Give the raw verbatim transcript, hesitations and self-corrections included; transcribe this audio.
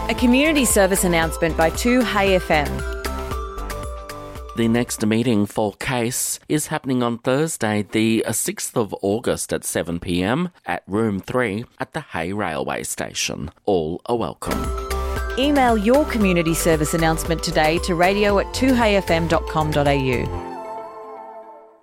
A community service announcement by two Hay F M. The next meeting for CASE is happening on Thursday, the sixth of August at seven p m at room three at the Hay Railway Station. All are welcome. Email your community service announcement today to radio at two hay f m dot com dot a u.